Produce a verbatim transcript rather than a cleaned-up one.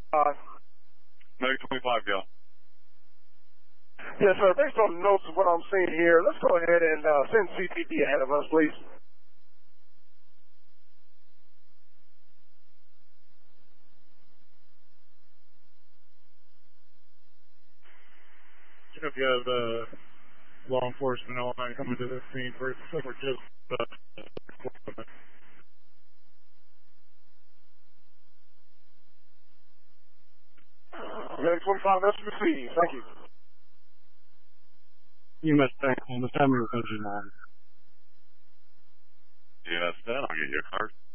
Uh, Medic twenty-five, go. yes, sir. Based on the notes of what I'm seeing here, let's go ahead and uh, send C P D ahead of us, please. If you have uh, law enforcement online coming to the scene for for just uh, Medic twenty-five, that's received. Thank you. You must thank him. The time you're on. Yes, then I'll get you a card.